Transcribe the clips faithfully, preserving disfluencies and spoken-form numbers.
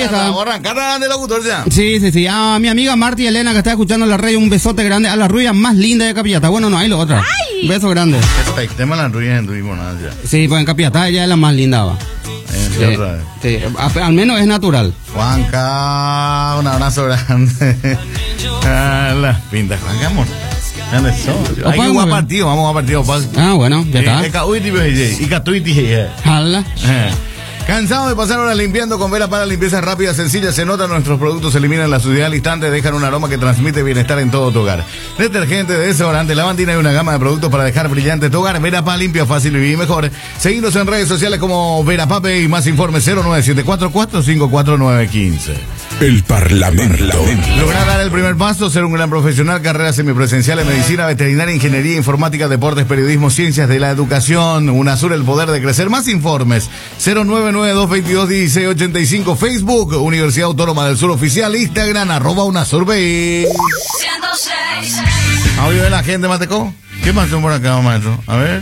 está. Arrancada de locutor ya. Sí, sí, sí. A mi amiga Marti Elena, que está escuchando la radio, un besote grande. A la rubia más linda de Capiatá. Bueno, no hay lo otra. ¡Ay! Un beso grande. El tema de las ruinas en tuvimos nada ya. Sí, pues en Capiatá ella es la más linda, va. Sí, otra vez. Sí, a- al menos es natural. Juanca, un abrazo grande. Ah, las pintas, Juanca, amor. ¿Dónde son? Hay que jugar partido, vamos a jugar partido. pa. Ah, bueno, ya está. Eh, Cahuiti, pues, y Catuiti, eh. Jala. Eh. Cansado de pasar horas limpiando con Vera para limpieza rápida, sencilla, se nota, nuestros productos eliminan la suciedad al instante, dejan un aroma que transmite bienestar en todo tu hogar. Detergente, desodorante, lavandina y una gama de productos para dejar brillante tu hogar. Vera Pa limpia, fácil y mejor. Seguinos en redes sociales como Vera Pape y más informes cero nueve siete cuatro cuatro cinco cuatro nueve uno cinco. El Parlamento. Lograr dar el primer paso, ser un gran profesional, carreras semipresenciales, medicina, veterinaria, ingeniería, informática, deportes, periodismo, ciencias de la educación. UNASUR, el poder de crecer. Más informes cero nueve nueve dos veintidós dieciséis ochenta y cinco. Facebook, Universidad Autónoma del Sur Oficial. Instagram, arroba UNASURBI. ciento seis. Audio de la gente, Mateco. ¿Qué pasó por acá, maestro? A ver.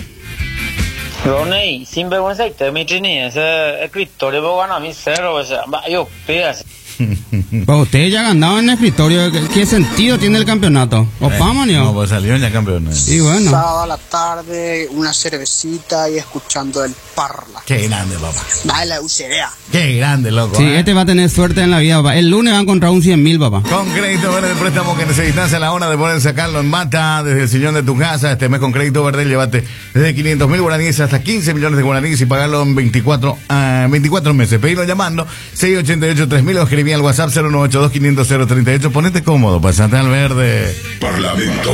Ronnie, sin vergüenza, te me tiene ese escritorio, vos ganas mi cero, o sea, yo pegas. Pues usted ya ha ganado en el escritorio. ¿Qué, qué sentido tiene el campeonato? ¿Opamos, Eh, No, no? pues salieron ya campeones. Y bueno. Sábado a la tarde, una cervecita y escuchando el Parla. Qué grande, papá. Dale la U C D A. Qué grande, loco. Sí, ¿eh? este va a tener suerte en la vida, papá. El lunes va a encontrar un cien mil, papá. Con Crédito Verde, el préstamo que necesitas a la hora de poder sacarlo en mata desde el sillón de tu casa. Este mes con Crédito Verde, llévate desde quinientos mil guaraníes hasta quince millones de guaraníes y pagarlo en veinticuatro, uh, veinticuatro meses. Pedilo llamando seis ocho ocho tres mil o escribí al WhatsApp cero nueve ocho dos quinientos cero treinta y ocho. Ponete cómodo, pasate al verde. Parlamento.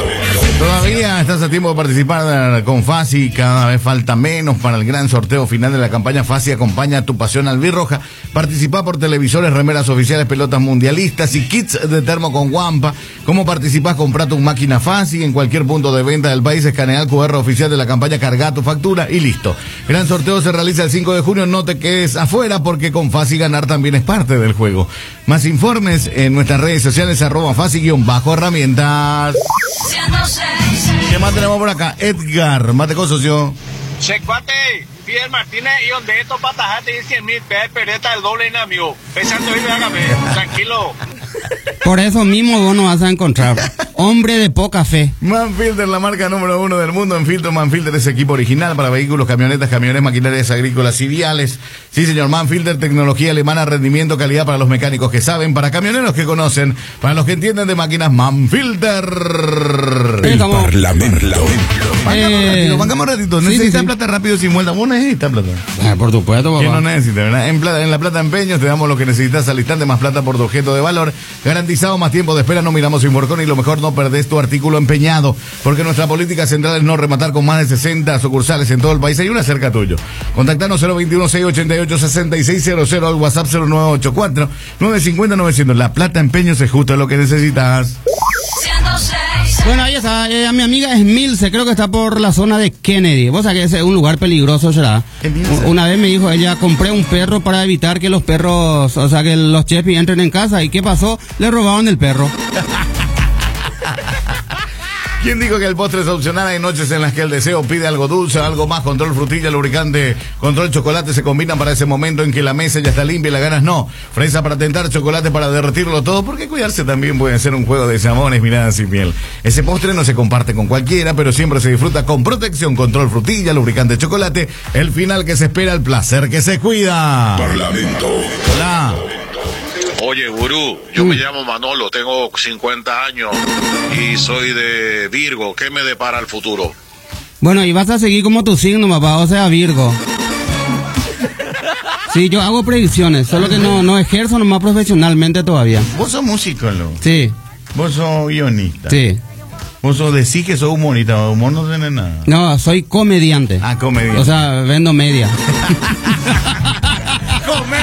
Todavía estás a tiempo de participar con Fasi, cada vez falta menos para el gran sorteo final de la campaña Fasi. Acompaña tu pasión albirroja. Participa por televisores, remeras oficiales, pelotas mundialistas y kits de termo con guampa. ¿Cómo participás? Comprá tu máquina Fasi en cualquier punto de venta del país, escanea el cu erre oficial de la campaña, carga tu factura y listo. Gran sorteo se realiza el cinco de junio, no te quedes afuera porque con Fasi ganar también es parte del juego. Más informes en nuestras redes sociales, arroba Fasi-herramientas. ciento seis. ¿Qué más tenemos por acá? Edgar, mate con socio. Che, cuate, Fidel Martínez y donde esto patajate y cien mil pesos pereta el doble en amigo. Pensando y hágame, tranquilo. Por eso mismo vos no vas a encontrar. Hombre de poca fe. Manfilter, la marca número uno del mundo en filtro. Manfilter es equipo original para vehículos, camionetas, camiones, maquinarias agrícolas y viales. Sí, señor, Manfilter, tecnología alemana, rendimiento, calidad para los mecánicos que saben, para camioneros que conocen, para los que entienden de máquinas, Manfilter. El Estamos- Parlamento. Eh, Bancamos un ratito, sí, necesitas sí, sí. plata rápido sin vuelta. Vos necesitas plata. Ah, por supuesto, ¿Quién no papá. necesita, verdad? En, plata, en la Plata Empeños te damos lo que necesitas al instante, más plata por tu objeto de valor. Garantizado, más tiempo de espera, no miramos sin borcón y lo mejor, no perdés tu artículo empeñado. Porque nuestra política central es no rematar con más de sesenta sucursales en todo el país. Hay una cerca tuyo. Contactanos cero veintiuno seis ochenta y ocho sesenta y seis cero cero al WhatsApp cero nueve ocho cuatro nueve cincuenta novecientos. La Plata Empeños es justo lo que necesitas. ciento seis. Bueno, ahí está. Eh, mi amiga Esmilce, creo que está por la zona de Kennedy. Vos sabés que ese es un lugar peligroso, será. Emilce. Una vez me dijo ella, compré un perro para evitar que los perros, o sea, que los chepis entren en casa. ¿Y qué pasó? Le robaron el perro. ¿Quién dijo que el postre es opcional? Hay noches en las que el deseo pide algo dulce, algo más. Control frutilla, lubricante, control chocolate se combinan para ese momento en que la mesa ya está limpia y las ganas no. Fresa para tentar, chocolate para derretirlo todo, porque cuidarse también puede ser un juego de jamones, miradas y miel. Ese postre no se comparte con cualquiera, pero siempre se disfruta con protección. Control frutilla, lubricante, chocolate, el final que se espera, el placer que se cuida. Parlamento. Hola. Oye, gurú, yo me llamo Manolo, tengo cincuenta años y soy de Virgo. ¿Qué me depara el futuro? Bueno, y vas a seguir como tu signo, papá, o sea, Virgo. Sí, yo hago predicciones, solo que no, no ejerzo nomás profesionalmente todavía. Vos sos músico, ¿no? Sí, Vos sos guionista. sí. Vos sos decís que sos humorista, humor no tenés nada. No, soy comediante. Ah, comediante. O sea, vendo media. Come